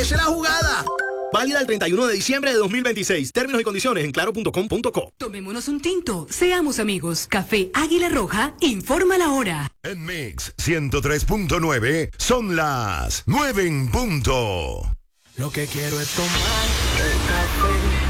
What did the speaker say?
Aproveche la jugada. Válida el 31 de diciembre de 2026. Términos y condiciones en claro.com.co. Tomémonos un tinto. Seamos amigos. Café Águila Roja informa la hora. En Mix 103.9 son las 9 en punto. Lo que quiero es tomar el café.